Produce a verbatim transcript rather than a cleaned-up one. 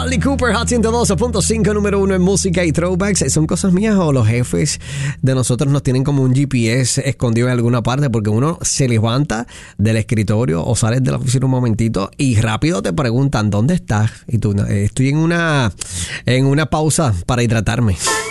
Ali Cooper, Hot ciento dos punto cinco, número uno en música y throwbacks. ¿Son cosas mías o los jefes de nosotros nos tienen como un G P S escondido en alguna parte? Porque uno se levanta del escritorio o sales de la oficina un momentito y rápido te preguntan ¿dónde estás? Y tú, estoy en una, en una pausa para hidratarme.